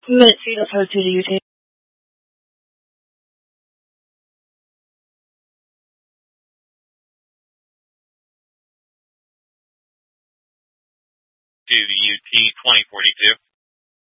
Minute feed of code 2 to UT. To UT 2042.